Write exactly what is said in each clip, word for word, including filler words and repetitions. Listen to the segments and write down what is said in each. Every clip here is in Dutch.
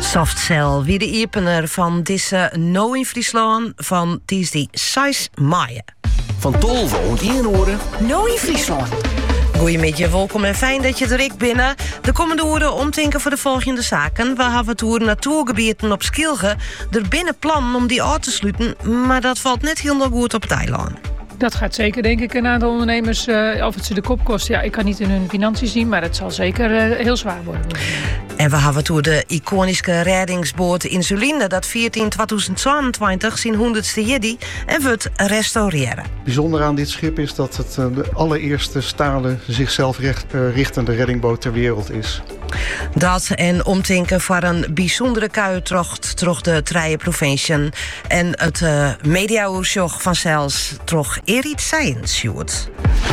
Softcell, wie de opener van deze No in Friesland van die zes mei. Van tolve en één oren. No in Friesland. Goedemiddag, welkom en fijn dat je er ik binnen. De komende uren omdenken voor de volgende zaken. We hebben het over natuurgebieden op Skilge. Er binnen plan om die uit te sluiten, maar dat valt net heel nog goed op het eiland. Dat gaat zeker, denk ik, een aantal ondernemers, uh, of het ze de kop kost. Ja, ik kan niet in hun financiën zien, maar het zal zeker uh, heel zwaar worden. En we hebben het over de iconische reddingsboot Insuline. Dat viert in twintig tweeëntwintig zijn honderdste jiddy en wordt restaureren. Bijzonder aan dit schip is dat het de allereerste stalen zichzelf recht, uh, richtende reddingboot ter wereld is. Dat en omdenken voor een bijzondere kuiertocht troch de Trije Provincie. En het uh, mediaoorlog van zelfs troch Erit Science Shoot.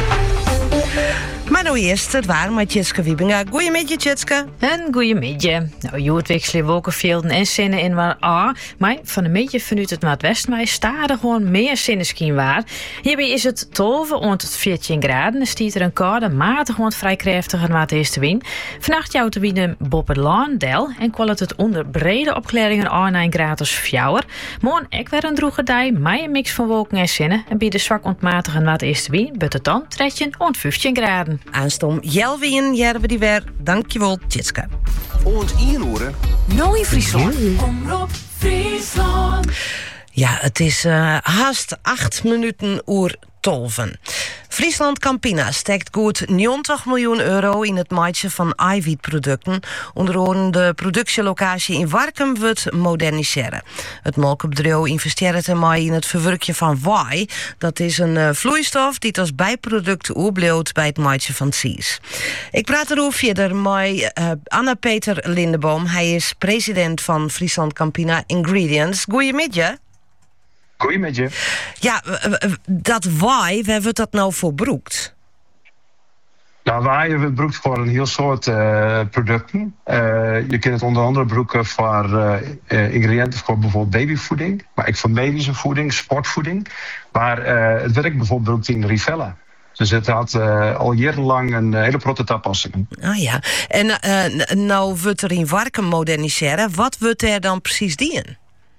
Maar nou eerst het waar met Tjitske Wiebinga. Goeiemiddag, Tjitske. En goeiemiddag. Nou, je hoort wisselen wolkenvelden en zinnen in waar A. Maar van een beetje vanuit het noordwesten maar staat er gewoon meer zinnen waar. Hierbij is het twaalf tot veertien graden. Er stiet er een koude, matig want vrij krachtige noordesten wind. Vannacht jouwt de wind boven Laandel en kwalt het onder brede opklaringen aan naar gratis fjouwer. Morgen ek weer een droege dag, maar een mix van wolken en zinnen. En bij de zwak ontmatige noordesten wind bet het dan dertien tot vijftien graden. Aanstom Jelwien, Jerwe die weer. Dankjewel, Tjitske. En één oren. No in Friesland. Omroep Friesland. Ja, het is uh, haast acht minuten oer tolven. Friesland Campina steekt goed negentig miljoen euro in het maatje van eiwitproducten. Onder andere de productielocatie in Warkum wordt moderniseren. Het melkbedrijf investeert ermee in het verwerken van wei. Dat is een uh, vloeistof die als bijproduct oerbleeuwt bij het maatje van Cies. Ik praat erover verder met uh, Anna-Peter Lindeboom. Hij is president van Friesland Campina Ingredients. Goedemiddag. Goedemiddag. Ja, dat waai, waar wordt dat nou voor broekt? Nou, waaien wordt broekt voor een heel soort uh, producten. Uh, je kunt het onder andere broeken voor uh, uh, ingrediënten voor bijvoorbeeld babyvoeding, maar ook voor medische voeding, sportvoeding. Maar uh, het werkt bijvoorbeeld broekt in Rivella. Dus het had uh, al jarenlang een uh, hele grote toepassing. Ah ja, en uh, nou wordt er in Warkum moderniseren. Wat wordt er dan precies dienen?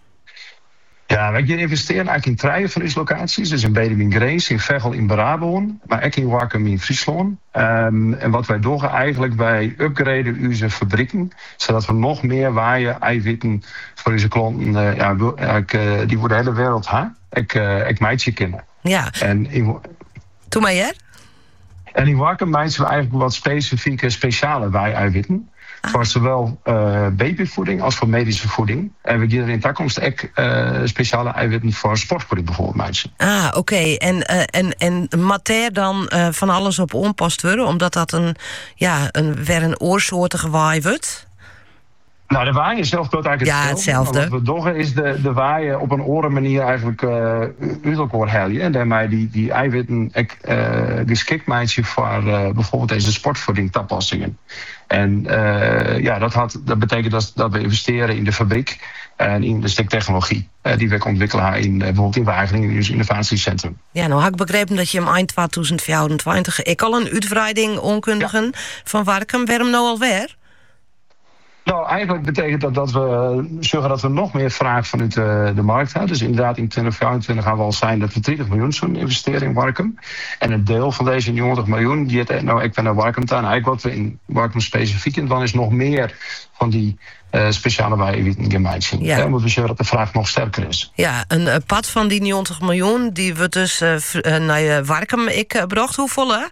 Ja, wij investeren eigenlijk in drie van deze locaties. Dus in Bedum in Grace, in Veghel in Brabant, maar ook in Warkum in Friesland. Um, en wat wij doen eigenlijk, wij upgraden onze fabrieken, zodat we nog meer waaien, eiwitten voor onze klanten, uh, ja, uh, die voor de hele wereld ha, ik, uh, ik meidje kennen. Ja. En in, Doe maar hè? En in Warkum meiden we eigenlijk wat specifieke, speciale waai-eiwitten. Ah. Voor zowel uh, babyvoeding als voor medische voeding. En we geven in de toekomst ook uh, speciale eiwitten voor sportvoeding bijvoorbeeld mensen. Ah, oké. Okay. En, uh, en, en mater dan uh, van alles op onpast worden, omdat dat een, ja, een, weer een oorsoortige waai wordt? Nou, de waaien zelf doet eigenlijk ja, hetzelfde. Wat we doen is de, de waaien op een oren manier eigenlijk uh, uit elkaar halen. En daarmee die, die eiwitten uh, geschikt maken voor uh, bijvoorbeeld deze sportvoeding toepassingen. En uh, ja, dat, had, dat betekent dat, dat we investeren in de fabriek en in de stiktechnologie uh, die we ontwikkelen in uh, bijvoorbeeld in Wageningen in ons innovatiecentrum. Ja, nou had ik begrepen dat je hem eind twintig vierentwintig ik al een uitbreiding onkundigen ja. van Warkum. Waarom nou alweer? Nou, eigenlijk betekent dat dat we zorgen dat we nog meer vraag vanuit de, de markt hebben. Dus inderdaad in twintig vierentwintig gaan we al zijn dat we dertig miljoen zullen investeren in Warkum. En een deel van deze negentig miljoen, die het, nou ik ben naar Warkum tuin. Eigenlijk wat we in Warkum specifiek in, dan is nog meer van die uh, speciale eiwitten gemaakt zien. Ja. Dan moeten we zorgen dat de vraag nog sterker is. Ja, een uh, pad van die negentig miljoen, die we dus uh, uh, naar uh, Warkum ik uh, bracht. Hoeveel hè?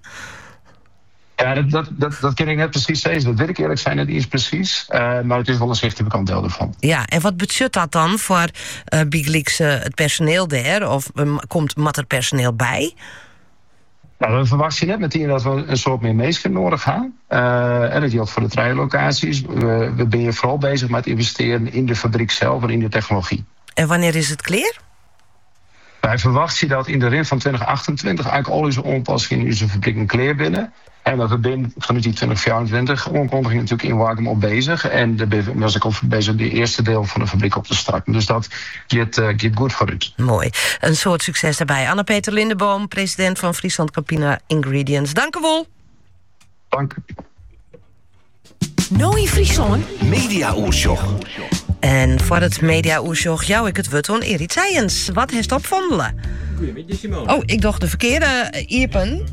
Ja, dat, dat, dat, dat kan ik net precies zeggen. Dat weet ik eerlijk zijn, het is precies. Uh, maar het is wel een significant deel ervan. Ja, en wat budget dat dan voor uh, Big Leaks, uh, het personeel daar? Of um, komt mat er personeel bij? Nou, we verwachten net meteen dat we een soort meer meesken nodig gaan. Uh, en dat geldt voor de drie locaties. We, we zijn vooral bezig met investeren in de fabriek zelf en in de technologie. En wanneer is het klaar? Wij verwachten dat in de rin van twintig achtentwintig eigenlijk al onze onpassingen in onze fabrieken klaar binnen. En dat we binnen vanuit die twintig vierentwintig onkondiging natuurlijk in Warkum op bezig. En de was ik al bezig de eerste deel van de fabriek op te starten. Dus dat gaat, uh, gaat goed vooruit. Mooi. Een soort succes daarbij. Anna-Peter Lindeboom, president van Friesland Campina Ingredients. Dank u wel. Dank. No in Friesland. Media-oersjoch. En voor het media-oersjoch jou ik het wut aan Erit Zijens. Wat heeft opvonden? Goedemiddag, Simone. Oh, ik dacht de verkeerde uh, Iepen.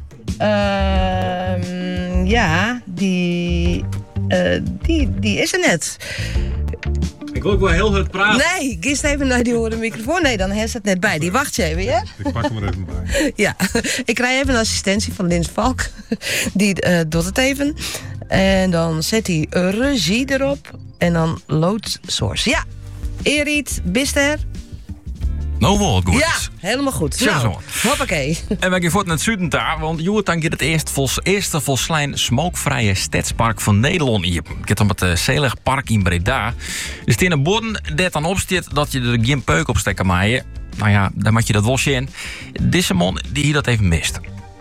Uh, ja, die, uh, die, die is er net. Ik wil ook wel heel hard praten. Nee, kies even naar die horen microfoon. Nee, dan heeft het net bij. Die wacht je even, ja? Ik pak hem er even bij. Ja, ik krijg even een assistentie van Lins Valk. Die uh, doet het even. En dan zet hij regie erop. En dan load source. Ja, Erit, bist er? Nou, wel goed. Ja, helemaal goed. Zeg Nou, zo. hoppakee. En wij gaan voort naar het zuiden daar, want Joert dan gaat het eerst vols, eerste volslijn smokevrije stadspark van Nederland hier. Ik heb dan met het Zelig Park in Breda. Dus in de bodem dat dan opsteert dat je er geen peuk op stekken maaien. Nou ja, dan moet je dat wel zien. Deze man die hier dat even mist.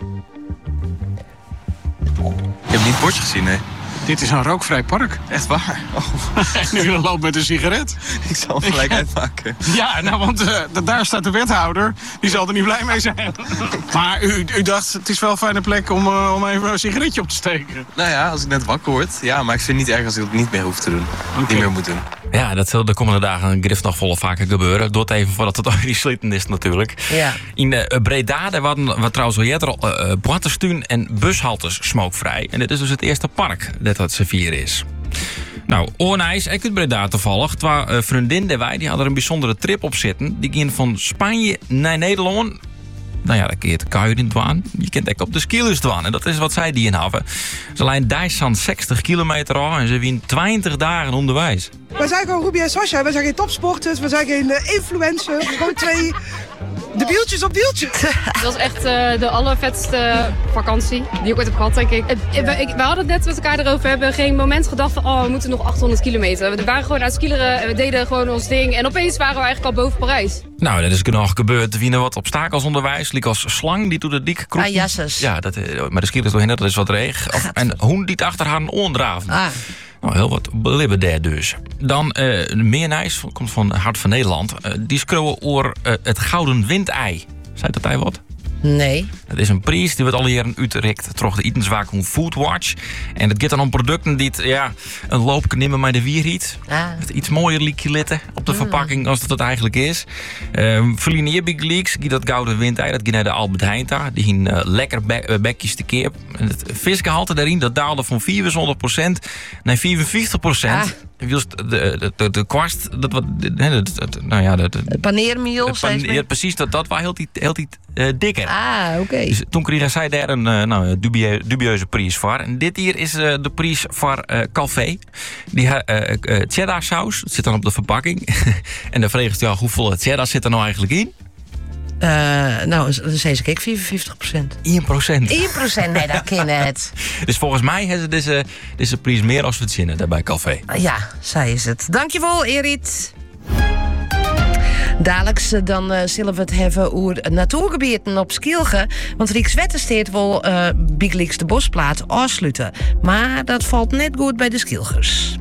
Je hebt niet het bordje gezien, hè? Dit is een rookvrij park. Echt waar? Oh. En u loopt met een sigaret. Ik zal hem gelijk uitmaken. Ja, nou, want uh, daar staat de wethouder. Die zal er niet blij mee zijn. Maar u, u dacht, het is wel een fijne plek om, uh, om even een sigaretje op te steken. Nou ja, als ik net wakker word. Ja, maar ik vind het niet erg als ik het niet meer hoef te doen. Okay. Niet meer moet doen. Ja, dat zal de komende dagen een grif nog volle vaker gebeuren. Doet even voordat het alweer slitten is natuurlijk. Ja. In uh, Breda daar waren wat trouwens al eerder al uh, boatenstuin en bushaltes smokevrij. En dit is dus het eerste park dat dat ze vier is. Nou, Oornijs, ik uit Breda toevallig. Twee uh, vriendinnen wij, die hadden er een bijzondere trip op zitten. Die gingen van Spanje naar Nederland. Nou ja, dan kun je het kuieren dwaan. Je kunt ook op de skilers dwaan. En dat is wat zij die in hebben. Ze lijnen Dijssan zestig kilometer af en ze winnen twintig dagen onderwijs. Wij zijn gewoon Ruby en Sascha. Wij zijn geen topsporters. We zijn geen uh, influencers. Gewoon twee debieltjes op deeltjes. Dat was echt uh, de allervetste vakantie die ik ooit heb gehad, denk ik. Uh, we, ik. We hadden het net met elkaar erover. We hebben geen moment gedacht van, oh, we moeten nog achthonderd kilometer. We waren gewoon aan het skileren. We deden gewoon ons ding. En opeens waren we eigenlijk al boven Parijs. Nou, dat is nog gebeurd. Er winnen wat obstakels onderwijs. Liek als slang die doet het dik kroep. Ah, jasses. Ja, dat, maar de skilers doorheen, dat is wat regen. Of, en hoen die het achter haar oordraven. Ah. Nou, heel wat belibben daar dus. Dan uh, Meernijs, komt van Hart van Nederland. Uh, die schreeuwen over uh, het Gouden Windei. Zei dat hij wat? Nee. Het is een prijs die wordt al jaren uitreikt door de etenswaak Foodwatch. En het gaat dan om producten die het, ja, een loop nemen met de wierhiet. Ah. Het iets mooier liekje litten op de verpakking als dat het eigenlijk is. Uh, Verliezen Big Leaks, die dat Gouden Windei, dat ging naar de Albert Heijn. Die ging uh, lekker be- bekjes te keer. En het visgehalte daarin, dat daalde van vierenzontig procent naar vierenvijftig procent. Ah. De, de, de, de kwast, dat wat, de, de, de, nou ja, de, de, het paneermiel, het paneer, ja, precies, dat, dat was heel die, heel die uh, dikker. Ah, oké. Okay. Dus toen kreeg zij daar een uh, nou, dubie, dubieuze prijs voor. En dit hier is uh, de prijs voor uh, café. Die uh, uh, cheddar saus, dat zit dan op de verpakking. En dan vreeg je, ja, hoeveel cheddar zit er nou eigenlijk in? Uh, nou, dan zei ze, kijk, vierenvijftig procent. één procent. één procent, nee, dat ken het. Dus volgens mij hebben ze deze, deze prijs meer als we het zinnen daar bij café. Ja, zij is het. Dankjewel, Erit. Dadelijk dan uh, zullen we het hebben over natuurgebieden op Skilge. Want Rijkswaterstaat wil uh, Big Leaks de bosplaat afsluiten. Maar dat valt net goed bij de Skilgers.